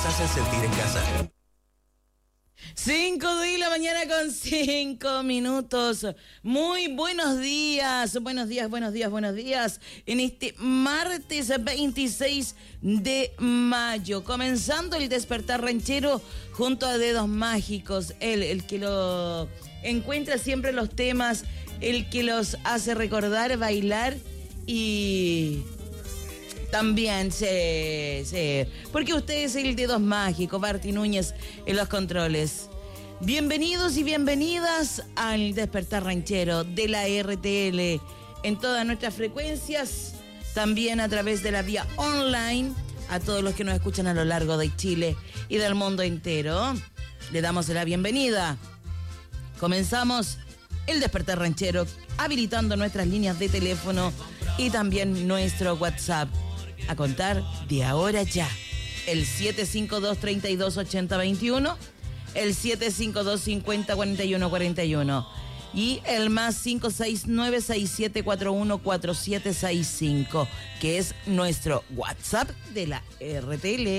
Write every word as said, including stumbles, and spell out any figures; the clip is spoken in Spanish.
Hacen sentir en casa. Cinco de la mañana con cinco minutos. Muy buenos días, buenos días, buenos días, buenos días. En este martes veintiséis de mayo, comenzando el despertar ranchero junto a Dedos Mágicos. Él, el que lo encuentra siempre los temas, el que los hace recordar, bailar y... También, sí, sí. Porque usted es el Dedos Mágicos, Barty Núñez en los controles. Bienvenidos y bienvenidas al Despertar Ranchero de la R T L en todas nuestras frecuencias, también a través de la vía online, a todos los que nos escuchan a lo largo de Chile y del mundo entero. Le damos la bienvenida. Comenzamos el Despertar Ranchero habilitando nuestras líneas de teléfono y también nuestro WhatsApp. A contar de ahora ya, el siete cinco dos, tres dos, ocho cero dos uno, el siete cinco dos, cinco cero, cuatro uno cuatro uno y el más cinco seis nueve, seis siete cuatro uno, cuatro siete seis cinco, que es nuestro WhatsApp de la R T L.